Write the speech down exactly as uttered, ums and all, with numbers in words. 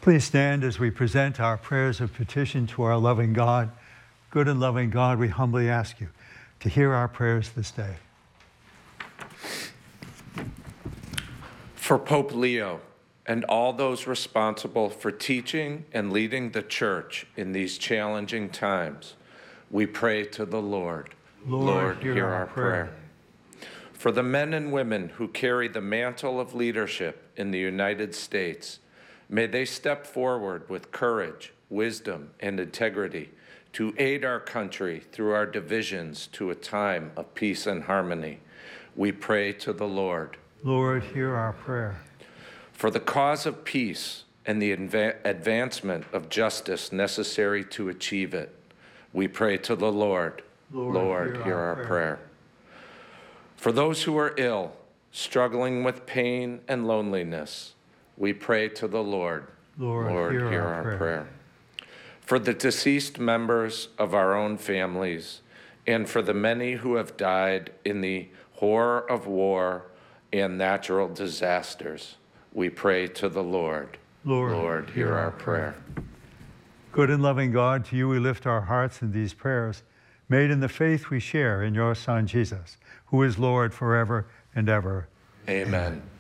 Please stand as we present our prayers of petition to our loving God. Good and loving God, we humbly ask you to hear our prayers this day. For Pope Leo and all those responsible for teaching and leading the Church in these challenging times, we pray to the Lord. Lord, Lord, hear, hear our our prayer. prayer. For the men and women who carry the mantle of leadership in the United States, may they step forward with courage, wisdom, and integrity to aid our country through our divisions to a time of peace and harmony. We pray to the Lord. Lord, hear our prayer. For the cause of peace and the adva- advancement of justice necessary to achieve it, we pray to the Lord. Lord, Lord, hear hear our our prayer. prayer. For those who are ill, struggling with pain and loneliness, we pray to the Lord. Lord, hear our prayer. For the deceased members of our own families, and for the many who have died in the horror of war and natural disasters, we pray to the Lord. Lord, Lord, hear our prayer. Good and loving God, to you we lift our hearts in these prayers, made in the faith we share in your Son, Jesus, who is Lord forever and ever. Amen.